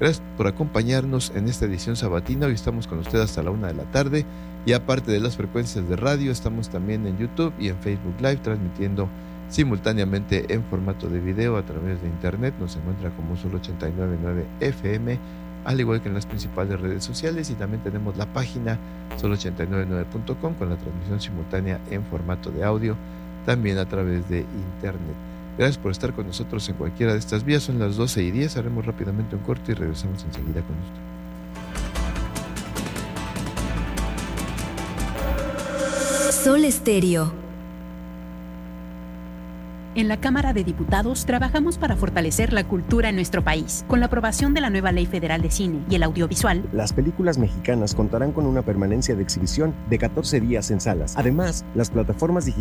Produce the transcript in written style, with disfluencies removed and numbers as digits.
Gracias por acompañarnos en esta edición sabatina. Hoy estamos con ustedes hasta la 1 de la tarde. Y aparte de las frecuencias de radio, estamos también en YouTube y en Facebook Live, transmitiendo simultáneamente en formato de video a través de internet. Nos encuentra como Sol 89.9 FM, al igual que en las principales redes sociales, y también tenemos la página sol899.com con la transmisión simultánea en formato de audio, también a través de internet. Gracias por estar con nosotros en cualquiera de estas vías. Son las 12:10, haremos rápidamente un corte y regresamos enseguida con usted. Sol Estéreo. En la Cámara de Diputados trabajamos para fortalecer la cultura en nuestro país. Con la aprobación de la nueva Ley Federal de Cine y el Audiovisual, las películas mexicanas contarán con una permanencia de exhibición de 14 días en salas. Además, las plataformas digitales